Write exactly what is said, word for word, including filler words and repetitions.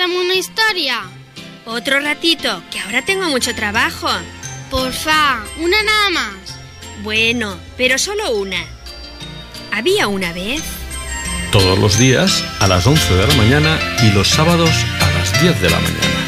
Cuéntame una historia. Otro ratito, que ahora tengo mucho trabajo. Porfa, una nada más. Bueno, pero solo una. Había una vez... Todos los días a las once de la mañana y los sábados a las diez de la mañana.